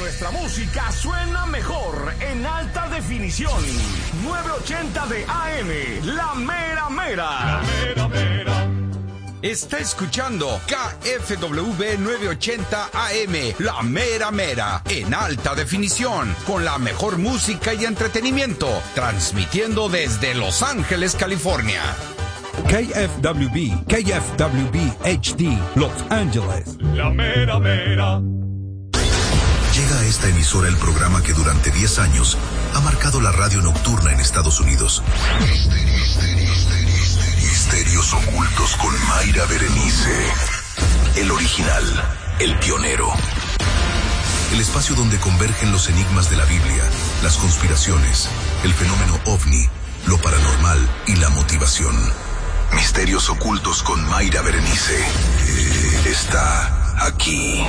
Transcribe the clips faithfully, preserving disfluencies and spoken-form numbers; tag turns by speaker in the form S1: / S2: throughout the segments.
S1: Nuestra música suena mejor en alta definición. novecientos ochenta de A M, La Mera Mera.
S2: La Mera Mera.
S3: Está escuchando K F W novecientos ochenta A M, La Mera Mera, en alta definición, con la mejor música y entretenimiento, transmitiendo desde Los Ángeles, California.
S4: K F W B, K F W B H D, Los Ángeles.
S2: La Mera Mera.
S5: Llega a esta emisora el programa que durante diez años ha marcado la radio nocturna en Estados Unidos. Misterios, misterios, misterios, misterios ocultos con Mayra Berenice. El original, el pionero. El espacio donde convergen los enigmas de la Biblia, las conspiraciones, el fenómeno ovni, lo paranormal y la motivación. Misterios ocultos con Mayra Berenice. Eh, está aquí.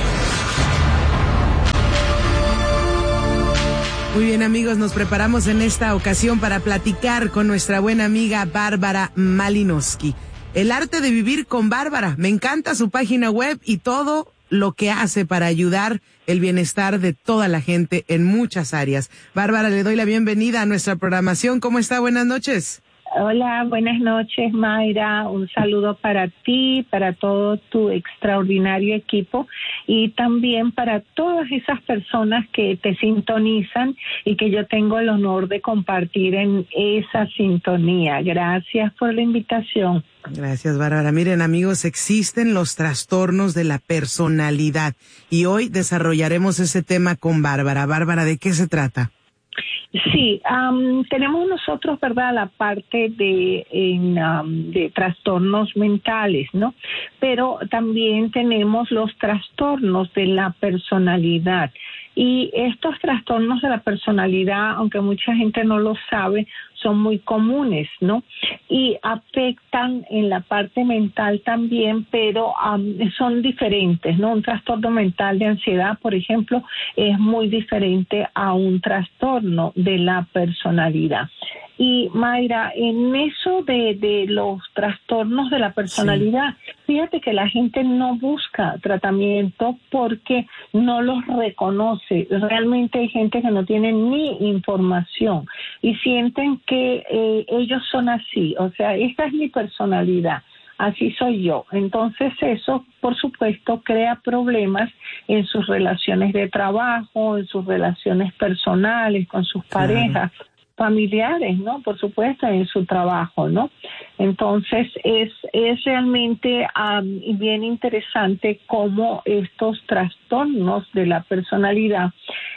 S6: Muy bien, amigos, nos preparamos en esta ocasión para platicar con nuestra buena amiga Bárbara Malinowski. El arte de vivir con Bárbara. Me encanta su página web y todo lo que hace para ayudar el bienestar de toda la gente en muchas áreas. Bárbara, le doy la bienvenida a nuestra programación. ¿Cómo está? Buenas noches.
S7: Hola, buenas noches, Mayra. Un saludo para ti, para todo tu extraordinario equipo y también para todas esas personas que te sintonizan y que yo tengo el honor de compartir en esa sintonía. Gracias por la invitación.
S6: Gracias, Bárbara. Miren, amigos, existen los trastornos de la personalidad y hoy desarrollaremos ese tema con Bárbara. Bárbara, ¿de qué se trata?
S7: Sí, um, tenemos nosotros, ¿verdad?, la parte de, en, um, de trastornos mentales, ¿no? Pero también tenemos los trastornos de la personalidad. Y estos trastornos de la personalidad, aunque mucha gente no lo sabe, son muy comunes, ¿no? Y afectan en la parte mental también, pero um, son diferentes, ¿no? Un trastorno mental de ansiedad, por ejemplo, es muy diferente a un trastorno de la personalidad. Y Mayra, en eso de, de los trastornos de la personalidad, sí. Fíjate que la gente no busca tratamiento porque no los reconoce. Realmente hay gente que no tiene ni información y sienten que eh, ellos son así. O sea, esta es mi personalidad. Así soy yo. Entonces eso, por supuesto, crea problemas en sus relaciones de trabajo, en sus relaciones personales, con sus parejas. Claro. Familiares, ¿no? Por supuesto, en su trabajo, ¿no? Entonces, es es realmente um, bien interesante cómo estos trastornos de la personalidad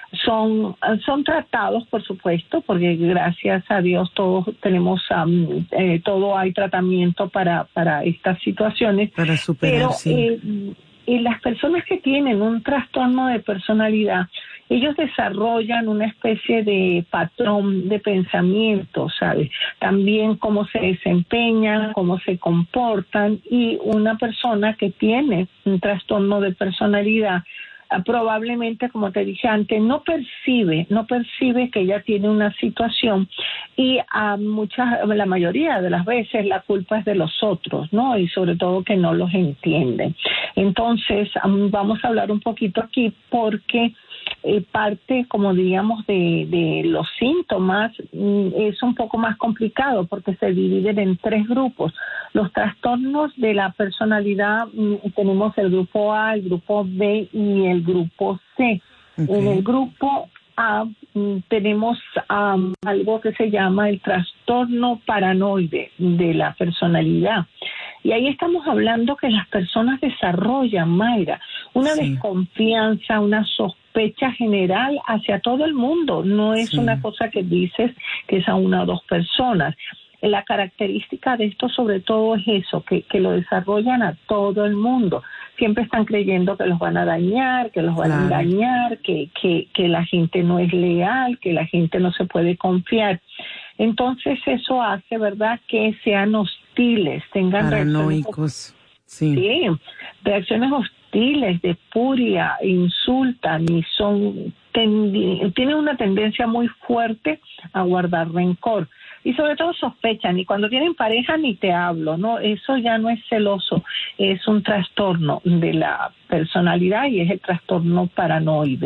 S7: son son tratados, por supuesto, porque gracias a Dios todos tenemos, um, eh, todo hay tratamiento para, para estas situaciones.
S6: Para superar,
S7: pero,
S6: sí.
S7: Eh, y las personas que tienen un trastorno de personalidad, ellos desarrollan una especie de patrón de pensamiento, ¿sabes? También cómo se desempeñan, cómo se comportan, y una persona que tiene un trastorno de personalidad probablemente, como te dije antes, no percibe, no percibe que ella tiene una situación y a muchas, la mayoría de las veces la culpa es de los otros, ¿no? Y sobre todo que no los entienden. Entonces, um, vamos a hablar un poquito aquí porque eh, parte, como diríamos, de, de los síntomas mm, es un poco más complicado porque se dividen en tres grupos. Los trastornos de la personalidad, mm, tenemos el grupo A, el grupo B y el grupo C. Okay. En el grupo A mm, tenemos um, algo que se llama el trastorno paranoide de la personalidad. Y ahí estamos hablando que las personas desarrollan, Mayra, una sí. desconfianza, una sospecha general hacia todo el mundo. No es sí. una cosa que dices que es a una o dos personas. La característica de esto sobre todo es eso, que, que lo desarrollan a todo el mundo. Siempre están creyendo que los van a dañar, que los van claro. a engañar, que, que, que la gente no es leal, que la gente no se puede confiar. Entonces eso hace, ¿verdad?, que sean hostiles, tengan
S6: paranoicos, sí.
S7: sí, reacciones hostiles, de furia, insultan y son tendi- tienen una tendencia muy fuerte a guardar rencor. Y sobre todo sospechan, y cuando tienen pareja ni te hablo, ¿no? Eso ya no es celoso, es un trastorno de la personalidad y es el trastorno paranoide, ¿no?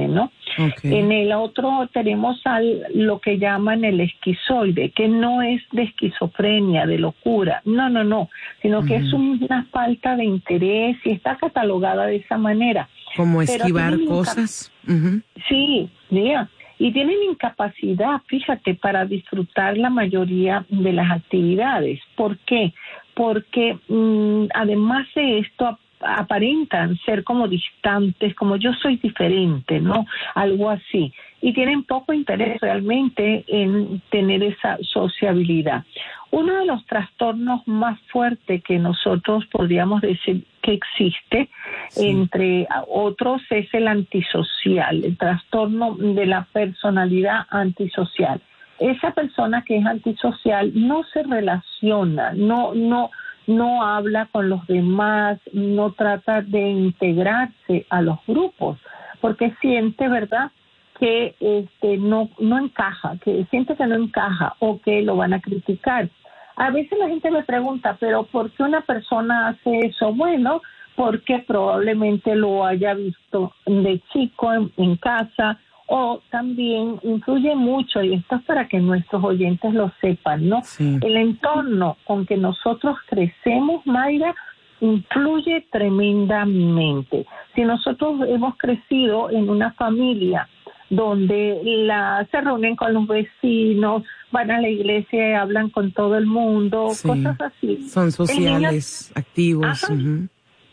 S6: Okay.
S7: En el otro tenemos al, lo que llaman el esquizoide, que no es de esquizofrenia, de locura, no, no, no, sino que uh-huh. es una falta de interés y está catalogada de esa manera.
S6: Como esquivar cosas. Uh-huh.
S7: Sí, mira. Y tienen incapacidad, fíjate, para disfrutar la mayoría de las actividades. ¿Por qué? Porque mmm, además de esto aparentan ser como distantes, como yo soy diferente, ¿no? Algo así. Y tienen poco interés realmente en tener esa sociabilidad. Uno de los trastornos más fuertes que nosotros podríamos decir que existe, sí. entre otros, es el antisocial, el trastorno de la personalidad antisocial. Esa persona que es antisocial no se relaciona, no, no, no habla con los demás, no trata de integrarse a los grupos, porque siente, ¿verdad?, que este, no, no encaja, que siente que no encaja o que lo van a criticar. A veces la gente me pregunta, ¿pero por qué una persona hace eso? Bueno, porque probablemente lo haya visto de chico en, en casa, o también influye mucho, y esto es para que nuestros oyentes lo sepan, ¿no? Sí. El entorno con que nosotros crecemos, Mayra, influye tremendamente. Si nosotros hemos crecido en una familia donde la, se reúnen con los vecinos, van a la iglesia y hablan con todo el mundo, sí. cosas así.
S6: Son sociales, niño, activos. Uh-huh.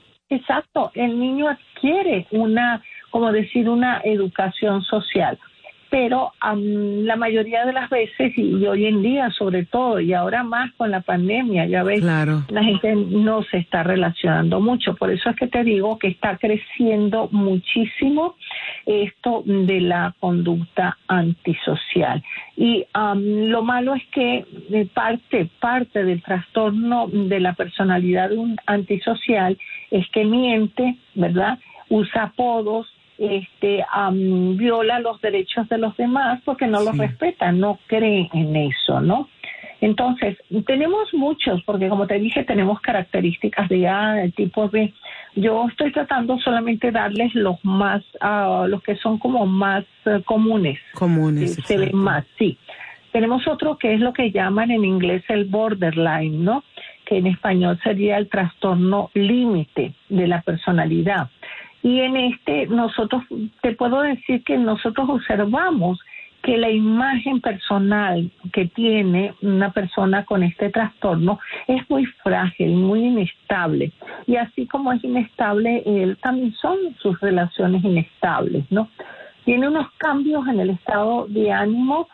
S7: Exacto, el niño adquiere una, como decir, una educación social. Pero um, la mayoría de las veces, y hoy en día sobre todo, y ahora más con la pandemia, ya ves, claro. la gente no se está relacionando mucho. Por eso es que te digo que está creciendo muchísimo esto de la conducta antisocial. Y um, lo malo es que parte, parte del trastorno de la personalidad antisocial es que miente, ¿verdad? Usa apodos, este um, viola los derechos de los demás porque no sí. los respeta, no cree en eso, ¿no? Entonces, tenemos muchos, porque como te dije, tenemos características de A, de tipo B. Yo estoy tratando solamente de darles los más, uh, los que son como más uh, comunes.
S6: Comunes,
S7: eh, se ven más, sí. Tenemos otro que es lo que llaman en inglés el borderline, ¿no? Que en español sería el trastorno límite de la personalidad. Y en este, nosotros, te puedo decir que nosotros observamos que la imagen personal que tiene una persona con este trastorno es muy frágil, muy inestable. Y así como es inestable, él también son sus relaciones inestables, ¿no? Tiene unos cambios en el estado de ánimo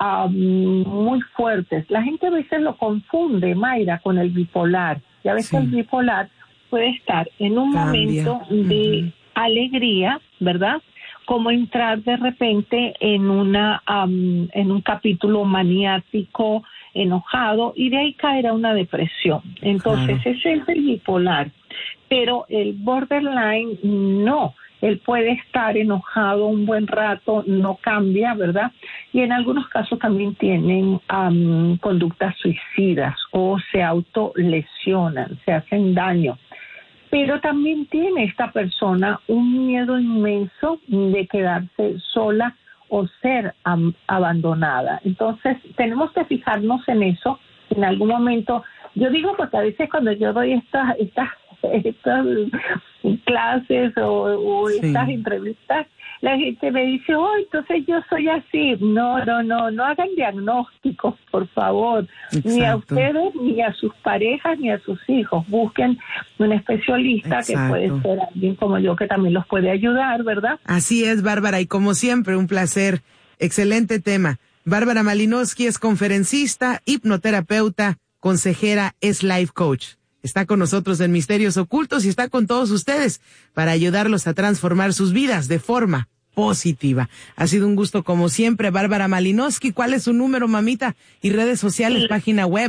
S7: um, muy fuertes. La gente a veces lo confunde, Mayra, con el bipolar. Y a veces sí. el bipolar puede estar en un Cambia. momento de uh-huh. alegría, ¿verdad? Como entrar de repente en una um, en un capítulo maniático, enojado, y de ahí caer a una depresión. Entonces, claro. ese es el bipolar. Pero el borderline no. Él puede estar enojado un buen rato, no cambia, ¿verdad? Y en algunos casos también tienen um, conductas suicidas o se autolesionan, se hacen daño. Pero también tiene esta persona un miedo inmenso de quedarse sola o ser um, abandonada. Entonces, tenemos que fijarnos en eso. En algún momento, yo digo porque a veces cuando yo doy estas estas, estas clases o, o sí. estas entrevistas, la gente me dice, oh, entonces yo soy así. No, no, no, no hagan diagnósticos, por favor. Exacto. Ni a ustedes, ni a sus parejas, ni a sus hijos. Busquen un especialista Exacto. que puede ser alguien como yo que también los puede ayudar, ¿verdad?
S6: Así es, Bárbara, y como siempre, un placer. Excelente tema. Bárbara Malinowski es conferencista, hipnoterapeuta, consejera, es life coach. Está con nosotros en Misterios Ocultos y está con todos ustedes para ayudarlos a transformar sus vidas de forma positiva. Ha sido un gusto como siempre, Bárbara Malinowski. ¿Cuál es su número, mamita? Y redes sociales, sí. página web.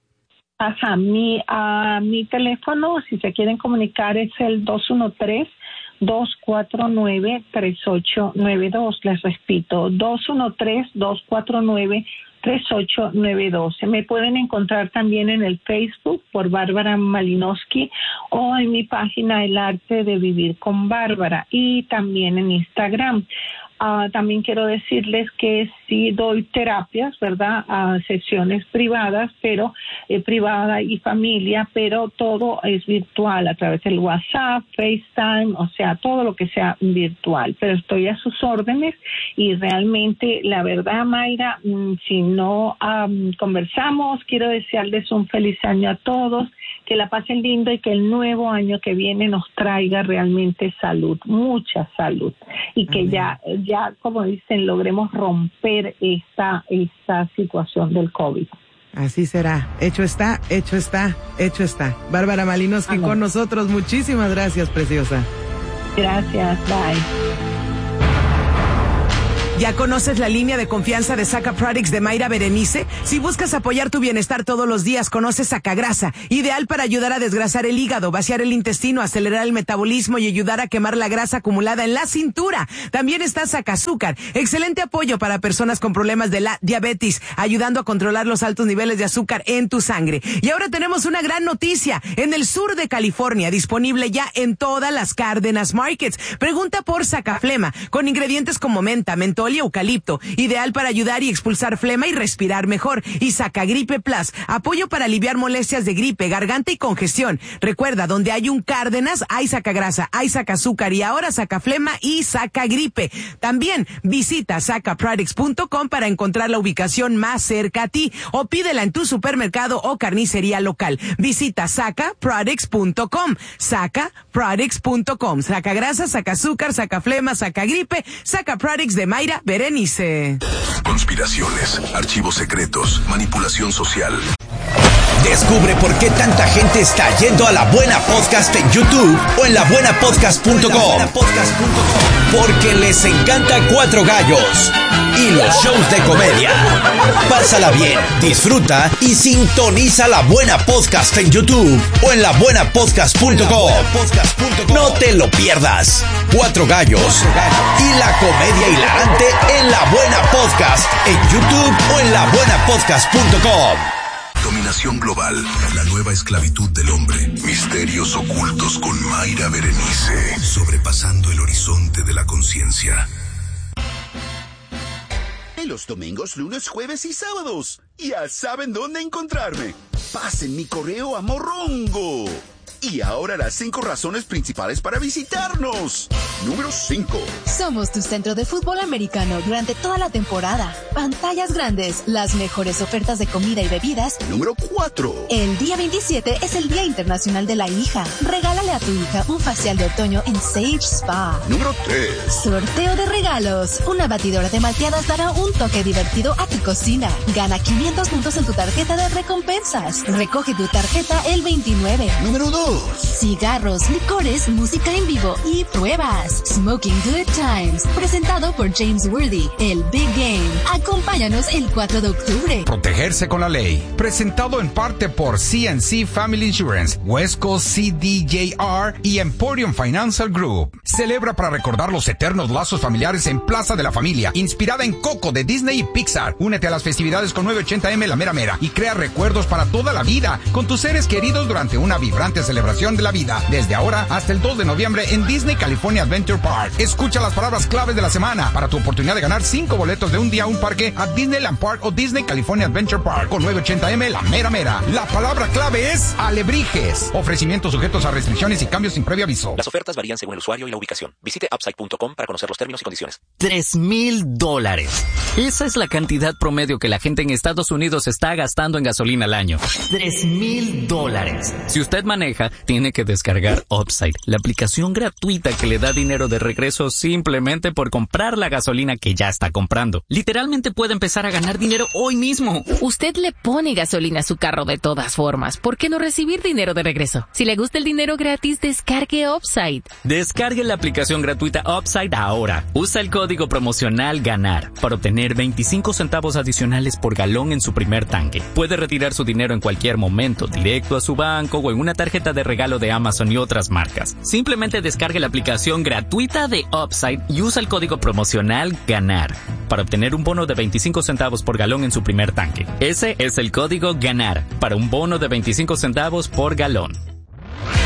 S7: Ajá, mi, uh, mi teléfono, si se quieren comunicar, es el dos uno tres, dos cuatro nueve, tres ocho nueve dos. Les repito, dos uno tres, dos cuatro nueve, tres ocho nueve dos. Me pueden encontrar también en el Facebook por Bárbara Malinowski o en mi página El Arte de Vivir con Bárbara y también en Instagram. Uh, también quiero decirles que sí doy terapias, ¿verdad? A sesiones privadas, pero eh, privada y familia, pero todo es virtual a través del WhatsApp, FaceTime, o sea, todo lo que sea virtual. Pero estoy a sus órdenes y realmente, la verdad, Mayra, mmm, si no um, conversamos, quiero desearles un feliz año a todos, que la pasen lindo y que el nuevo año que viene nos traiga realmente salud, mucha salud, y que ya, ya como dicen, logremos romper esta, esta situación del COVID.
S6: Así será. Hecho está, hecho está, hecho está. Bárbara Malinowski Amén. Con nosotros. Muchísimas gracias, preciosa.
S7: Gracias, bye.
S6: ¿Ya conoces la línea de confianza de Saca Products de Mayra Berenice? Si buscas apoyar tu bienestar todos los días, conoce Sacagrasa, ideal para ayudar a desgrasar el hígado, vaciar el intestino, acelerar el metabolismo y ayudar a quemar la grasa acumulada en la cintura. También está Sacazúcar, excelente apoyo para personas con problemas de la diabetes, ayudando a controlar los altos niveles de azúcar en tu sangre. Y ahora tenemos una gran noticia, en el sur de California, disponible ya en todas las Cárdenas Markets. Pregunta por Sacaflema, con ingredientes como menta, mentol y eucalipto, ideal para ayudar y expulsar flema y respirar mejor. Y Sacagripe Plus, apoyo para aliviar molestias de gripe, garganta y congestión. Recuerda, donde hay un Cárdenas, hay Sacagrasa, hay Sacazúcar y ahora Sacaflema y Sacagripe. También visita saca products punto com para encontrar la ubicación más cerca a ti o pídela en tu supermercado o carnicería local. Visita saca products punto com, saca products punto com. Sacagrasa, Sacazúcar, Sacaflema, Sacagripe, Saca Products de Mayra Berenice.
S5: Conspiraciones, archivos secretos, manipulación social.
S8: Descubre por qué tanta gente está yendo a La Buena Podcast en YouTube o en la buena podcast punto com. Porque les encanta Cuatro Gallos y los shows de comedia. Pásala bien, disfruta y sintoniza La Buena Podcast en YouTube o en la buena podcast punto com. No te lo pierdas. Cuatro Gallos y la comedia hilarante en La Buena Podcast en YouTube o en la buena podcast punto com.
S5: Dominación global, la nueva esclavitud del hombre. Misterios ocultos con Mayra Berenice. Sobrepasando el horizonte de la conciencia.
S9: En los domingos, lunes, jueves y sábados. Ya saben dónde encontrarme. Pasen mi correo a Morrongo. Y ahora las cinco razones principales para visitarnos. Número cinco.
S10: Somos tu centro de fútbol americano durante toda la temporada. Pantallas grandes, las mejores ofertas de comida y bebidas.
S9: Número cuatro.
S10: El día veintisiete es el Día Internacional de la Hija. Regálale a tu hija un facial de otoño en Sage Spa.
S9: Número tres.
S10: Sorteo de regalos. Una batidora de malteadas dará un toque divertido a tu cocina. Gana quinientos puntos en tu tarjeta de recompensas. Recoge tu tarjeta el veintinueve.
S9: Número dos.
S10: Cigarros, licores, música en vivo y pruebas. Smoking Good Times, presentado por James Worthy, el Big Game. Acompáñanos el cuatro de octubre.
S3: Protegerse con la ley. Presentado en parte por C and C Family Insurance, West Coast C D J R y Emporium Financial Group. Celebra para recordar los eternos lazos familiares en Plaza de la Familia, inspirada en Coco de Disney y Pixar. Únete a las festividades con novecientos ochenta eme La Mera Mera y crea recuerdos para toda la vida con tus seres queridos durante una vibrante celebración de la vida, desde ahora hasta el dos de noviembre en Disney California Adventure Park. Escucha las palabras claves de la semana para tu oportunidad de ganar cinco boletos de un día a un parque a Disneyland Park o Disney California Adventure Park con novecientos ochenta eme La Mera Mera. La palabra clave es alebrijes. Ofrecimientos sujetos a restricciones y cambios sin previo aviso.
S11: Las ofertas varían según el usuario y la ubicación. Visite upside punto com para conocer los términos y condiciones.
S12: Tres mil dólares. Esa es la cantidad promedio que la gente en Estados Unidos está gastando en gasolina al año. Tres mil dólares. Si usted maneja, tiene que descargar Upside, la aplicación gratuita que le da dinero de regreso simplemente por comprar la gasolina que ya está comprando. Literalmente puede empezar a ganar dinero hoy mismo.
S13: Usted le pone gasolina a su carro de todas formas. ¿Por qué no recibir dinero de regreso? Si le gusta el dinero gratis, descargue Upside.
S12: Descargue la aplicación gratuita Upside ahora. Usa el código promocional GANAR para obtener veinticinco centavos adicionales por galón en su primer tanque. Puede retirar su dinero en cualquier momento, directo a su banco o en una tarjeta de regalo de Amazon y otras marcas. Simplemente descargue la aplicación gratuita de Upside y usa el código promocional GANAR para obtener un bono de veinticinco centavos por galón en su primer tanque. Ese es el código GANAR para un bono de veinticinco centavos por galón.